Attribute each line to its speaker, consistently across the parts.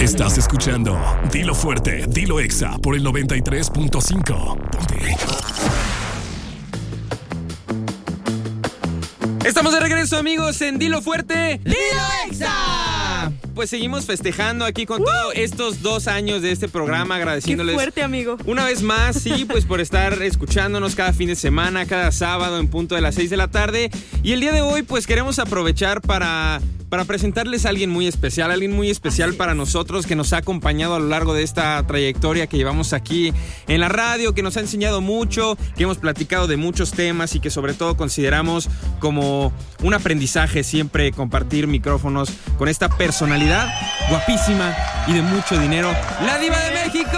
Speaker 1: Estás escuchando Dilo Fuerte, Dilo Exa por el 93.5. Ponte.
Speaker 2: Estamos de regreso, amigos, en Dilo Fuerte,
Speaker 3: ¡Dilo Exa!
Speaker 2: Pues seguimos festejando aquí con todos estos 2 años de este programa, agradeciéndoles.
Speaker 3: ¡Qué fuerte, amigo!
Speaker 2: Una vez más, sí, pues por estar escuchándonos cada fin de semana, cada sábado en punto de las 6 de la tarde. Y el día de hoy, pues queremos aprovechar para presentarles a alguien muy especial para nosotros, que nos ha acompañado a lo largo de esta trayectoria que llevamos aquí en la radio, que nos ha enseñado mucho, que hemos platicado de muchos temas y que sobre todo consideramos como un aprendizaje siempre compartir micrófonos con esta personalidad guapísima y de mucho dinero, la Diva de México.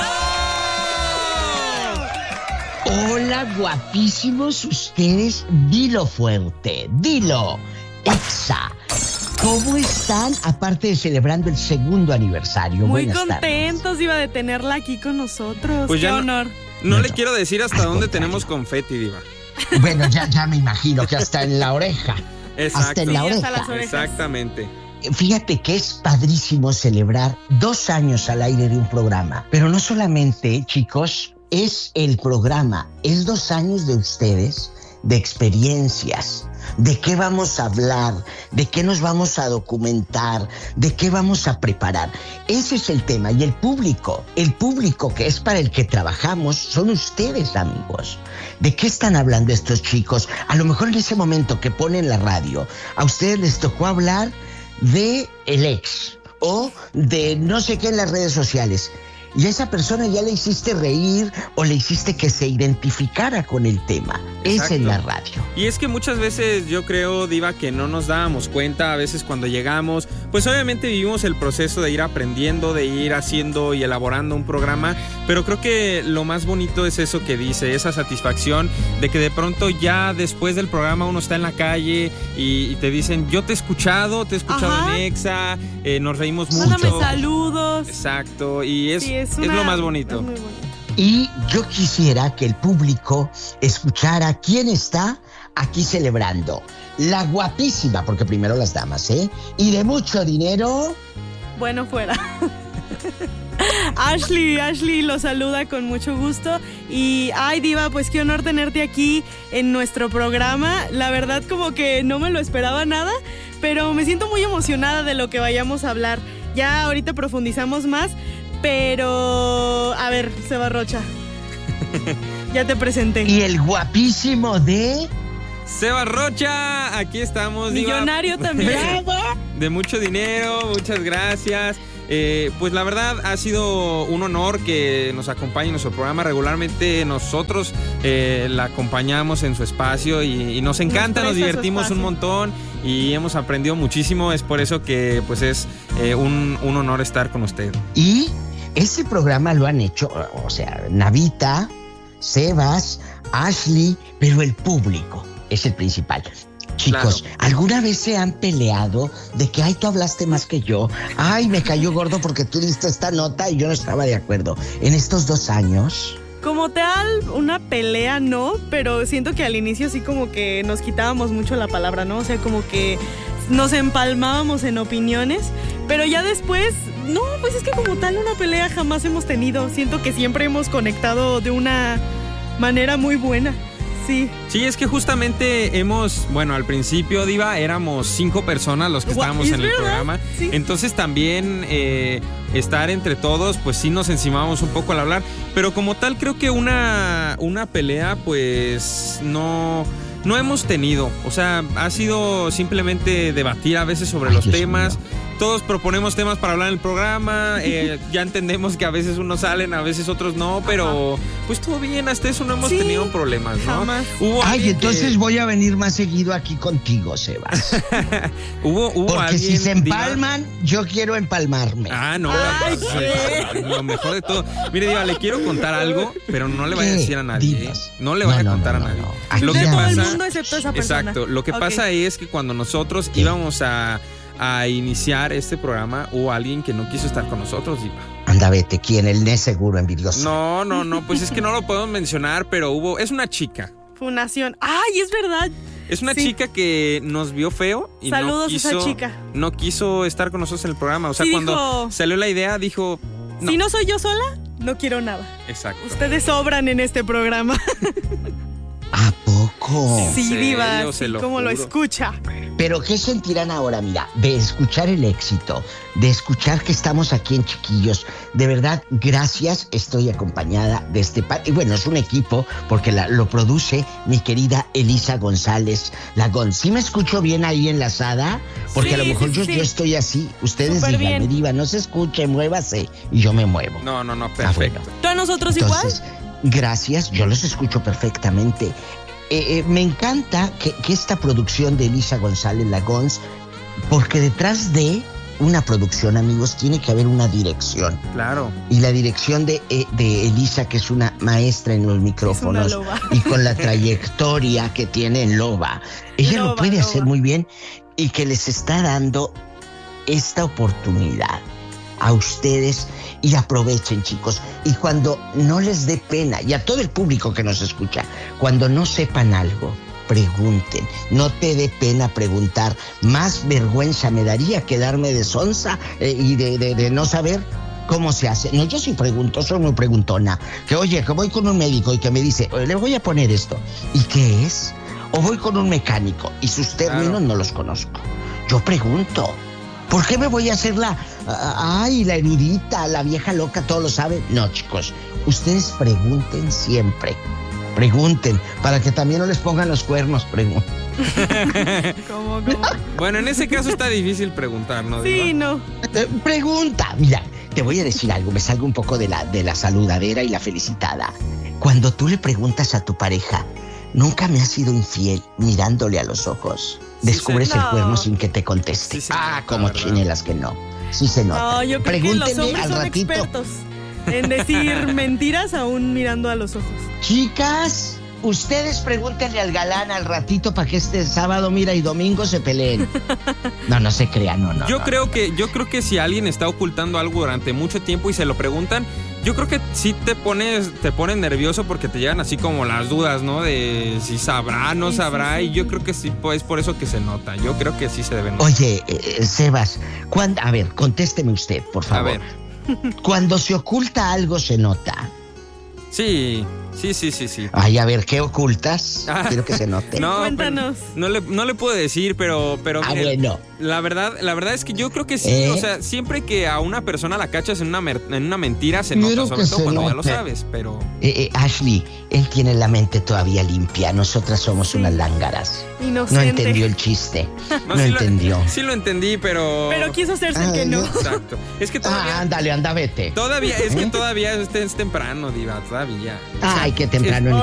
Speaker 4: Hola, guapísimos ustedes, Dilo Fuerte, Dilo Exa. ¿Cómo están? Aparte de celebrando el 2º aniversario.
Speaker 3: Muy
Speaker 4: Buenas
Speaker 3: contentos,
Speaker 4: tardes.
Speaker 3: Diva, de tenerla aquí con nosotros.
Speaker 2: Pues
Speaker 3: qué
Speaker 2: ya
Speaker 3: honor.
Speaker 2: No le quiero decir hasta dónde tenemos confeti, Diva.
Speaker 4: Bueno, ya me imagino que hasta en la oreja.
Speaker 2: Exacto.
Speaker 4: Hasta en la
Speaker 3: Sí, hasta
Speaker 4: oreja.
Speaker 3: las orejas.
Speaker 2: Exactamente.
Speaker 4: Fíjate que es padrísimo celebrar 2 años al aire de un programa. Pero no solamente, chicos, es el programa, es 2 años de ustedes, de experiencias, de qué vamos a hablar, de qué nos vamos a documentar, de qué vamos a preparar. Ese es el tema. Y el público que es para el que trabajamos, son ustedes, amigos. ¿De qué están hablando estos chicos? A lo mejor en ese momento que ponen la radio, a ustedes les tocó hablar de el ex o de no sé qué en las redes sociales. Y a esa persona ya le hiciste reír o le hiciste que se identificara con el tema.
Speaker 2: Exacto.
Speaker 4: Es en la radio.
Speaker 2: Y es que muchas veces yo creo, Diva, que no nos dábamos cuenta. A veces cuando llegamos, pues obviamente vivimos el proceso de ir aprendiendo, de ir haciendo y elaborando un programa. Pero creo que lo más bonito es eso que dice, esa satisfacción de que de pronto ya después del programa uno está en la calle y te dicen, yo te he escuchado
Speaker 3: Ajá.
Speaker 2: en Exa, nos reímos mucho.
Speaker 3: Mándame saludos.
Speaker 2: Exacto, y es
Speaker 3: Sí,
Speaker 2: lo más bonito.
Speaker 3: Es muy bonito.
Speaker 4: Y yo quisiera que el público escuchara quién está aquí celebrando. La guapísima, porque primero las damas, ¿eh? Y de mucho dinero.
Speaker 3: Bueno, fuera. Ashley lo saluda con mucho gusto. Y, ay, Diva, pues qué honor tenerte aquí en nuestro programa. La verdad, como que no me lo esperaba nada, pero me siento muy emocionada de lo que vayamos a hablar. Ya ahorita profundizamos más, pero... A ver, Seba Rocha. Ya te presenté.
Speaker 4: Y el guapísimo de...
Speaker 2: Seba Rocha, aquí estamos, Diva.
Speaker 3: Millonario también.
Speaker 2: De mucho dinero, muchas gracias. Pues la verdad ha sido un honor que nos acompañe en nuestro programa. Regularmente nosotros la acompañamos en su espacio y nos encanta, nos divertimos un montón y hemos aprendido muchísimo. Es por eso que pues es un honor estar con usted.
Speaker 4: Y ese programa lo han hecho, o sea, Navita, Sebas, Ashley, pero el público es el principal. Chicos,
Speaker 2: Claro.
Speaker 4: ¿alguna vez se han peleado de que, ay, tú hablaste más que yo? Ay, me cayó gordo porque tú diste esta nota y yo no estaba de acuerdo. En estos 2 años...
Speaker 3: Como tal, una pelea no, pero siento que al inicio sí como que nos quitábamos mucho la palabra, ¿no? O sea, como que nos empalmábamos en opiniones, pero ya después, no, pues es que como tal una pelea jamás hemos tenido. Siento que siempre hemos conectado de una manera muy buena. Sí.
Speaker 2: Sí, es que justamente bueno, al principio, Diva, éramos 5 personas los que estábamos en el programa.
Speaker 3: Sí.
Speaker 2: Entonces también estar entre todos, pues sí nos encimábamos un poco al hablar. Pero como tal, creo que una pelea, pues no hemos tenido. O sea, ha sido simplemente debatir a veces sobre los temas. Todos proponemos temas para hablar en el programa. Ya entendemos que a veces unos salen, a veces otros no, pero pues todo bien, hasta eso no hemos tenido problemas, ¿no?
Speaker 3: Jamás.
Speaker 4: Ay, entonces voy a venir más seguido aquí contigo, Sebas.
Speaker 2: Hubo
Speaker 4: Porque
Speaker 2: alguien,
Speaker 4: si se
Speaker 2: Diva.
Speaker 4: empalman, yo quiero empalmarme.
Speaker 2: Ah, no,
Speaker 3: Ay,
Speaker 2: pues, lo mejor de todo. Mire, Diva, le quiero contar algo, pero no le vaya a decir a nadie.
Speaker 4: Dinos.
Speaker 2: No le vaya a contar a nadie.
Speaker 4: Aquí
Speaker 2: Lo
Speaker 3: De
Speaker 2: que
Speaker 3: todo
Speaker 2: pasa,
Speaker 3: el mundo excepto esa persona.
Speaker 2: exacto, lo que
Speaker 3: Ok.
Speaker 2: pasa es que cuando nosotros íbamos a iniciar este programa, hubo alguien que no quiso estar con nosotros, Diva.
Speaker 4: Anda, vete, ¿quién? El ne seguro envidioso.
Speaker 2: No, pues es que no lo podemos mencionar, pero es una chica.
Speaker 3: Fundación. Ay, es verdad.
Speaker 2: Es una
Speaker 3: Sí.
Speaker 2: chica que nos vio feo y
Speaker 3: Saludos
Speaker 2: no
Speaker 3: a
Speaker 2: quiso,
Speaker 3: esa chica.
Speaker 2: no quiso estar con nosotros en el programa. O sea,
Speaker 3: Sí,
Speaker 2: cuando
Speaker 3: dijo,
Speaker 2: salió la idea, dijo... No.
Speaker 3: si no soy yo sola, no quiero nada.
Speaker 2: Exacto.
Speaker 3: Ustedes sobran en este programa.
Speaker 4: ¿A poco?
Speaker 2: ¿En
Speaker 3: Sí,
Speaker 2: serio?
Speaker 3: Diva,
Speaker 2: Se
Speaker 3: sí,
Speaker 2: lo
Speaker 3: como lo
Speaker 2: juro.
Speaker 3: escucha.
Speaker 4: Pero ¿qué sentirán ahora? Mira, de escuchar el éxito, de escuchar que estamos aquí en Chiquillos. De verdad, gracias, estoy acompañada de este y bueno, es un equipo porque lo produce mi querida Elisa González Lagón. ¿Sí me escucho bien ahí enlazada? Porque
Speaker 3: Sí,
Speaker 4: a lo mejor
Speaker 3: sí,
Speaker 4: yo
Speaker 3: sí.
Speaker 4: estoy así. Ustedes
Speaker 3: Súper
Speaker 4: díganme,
Speaker 3: bien.
Speaker 4: Diva, no se escuche, muévase. Y yo me muevo.
Speaker 2: No, perfecto.
Speaker 4: Ah, bueno.
Speaker 3: ¿Tú a nosotros
Speaker 4: Entonces, gracias, yo los escucho perfectamente. Me encanta que esta producción de Elisa González Lagons, porque detrás de una producción, amigos, tiene que haber una dirección.
Speaker 2: Claro.
Speaker 4: Y la dirección de Elisa, que es una maestra en los micrófonos,
Speaker 3: Es una loba.
Speaker 4: y con la trayectoria que tiene en Loba, ella lo
Speaker 3: Loba,
Speaker 4: puede
Speaker 3: loba.
Speaker 4: hacer muy bien y que les está dando esta oportunidad a ustedes y aprovechen, chicos. Y cuando no les dé pena, y a todo el público que nos escucha, cuando no sepan algo, pregunten. No te dé pena preguntar. Más vergüenza me daría quedarme de sonsa y de no saber cómo se hace. No, yo sí pregunto, soy muy preguntona. Que oye, que voy con un médico y que me dice, le voy a poner esto. ¿Y qué es? O voy con un mecánico y sus términos no los conozco. Yo pregunto. ¿Por qué me voy a hacer la erudita, la vieja loca, todo lo sabe? No, chicos, ustedes pregunten siempre. Pregunten, para que también no les pongan los cuernos, pregunten.
Speaker 3: ¿Cómo?
Speaker 2: Bueno, en ese caso está difícil preguntar, ¿no?
Speaker 3: Sí,
Speaker 2: Diva?
Speaker 3: no.
Speaker 4: Pregunta. Mira, te voy a decir algo, me salgo un poco de la saludadera y la felicitada. Cuando tú le preguntas a tu pareja, ¿nunca me has sido infiel mirándole a los ojos? Descubres
Speaker 3: se-
Speaker 4: el
Speaker 3: no.
Speaker 4: cuerno sin que te conteste.
Speaker 2: Sí se nota,
Speaker 4: Como
Speaker 2: ¿verdad?
Speaker 4: chinelas que no. Sí se nota.
Speaker 3: No, yo creo que los
Speaker 4: Pregúntenme
Speaker 3: hombres
Speaker 4: al
Speaker 3: son
Speaker 4: ratito.
Speaker 3: expertos en decir mentiras aún mirando a los ojos.
Speaker 4: Chicas, ustedes pregúntenle al galán al ratito para que este sábado, mira, y domingo se peleen. No se crean, no.
Speaker 2: Yo creo que si alguien está ocultando algo durante mucho tiempo y se lo preguntan, yo creo que sí te pones nervioso porque te llegan así como las dudas, ¿no? De si sabrá, no
Speaker 3: Sí,
Speaker 2: sabrá.
Speaker 3: sí, sí.
Speaker 2: Y yo creo que sí, pues por eso que se nota. Yo creo que sí se debe notar.
Speaker 4: Oye, Sebas, a ver, contésteme usted, por
Speaker 2: A
Speaker 4: favor.
Speaker 2: ver.
Speaker 4: Cuando se oculta algo, se nota.
Speaker 2: Sí.
Speaker 4: Ay, a ver, ¿qué ocultas?
Speaker 2: Ah.
Speaker 4: Quiero que se note.
Speaker 2: No,
Speaker 3: Cuéntanos.
Speaker 2: pero no le puedo decir, pero mire,
Speaker 4: Bueno.
Speaker 2: la verdad es que yo creo que sí.
Speaker 4: ¿Eh?
Speaker 2: O sea, siempre que a una persona la cachas en una mentira, se nota,
Speaker 4: Quiero
Speaker 2: sobre
Speaker 4: que
Speaker 2: todo
Speaker 4: se
Speaker 2: cuando ya lo
Speaker 4: note.
Speaker 2: sabes, pero...
Speaker 4: Ashley, él tiene la mente todavía limpia. Nosotras somos
Speaker 3: Sí.
Speaker 4: unas lángaras.
Speaker 3: Inocente.
Speaker 4: No entendió el chiste. No
Speaker 2: sí
Speaker 4: entendió.
Speaker 2: Sí lo entendí, pero...
Speaker 3: Pero quiso hacerse el que no.
Speaker 2: Exacto. Es que todavía...
Speaker 4: Ándale, anda, vete.
Speaker 2: Todavía es temprano, Diva, todavía.
Speaker 4: Ay, qué temprano.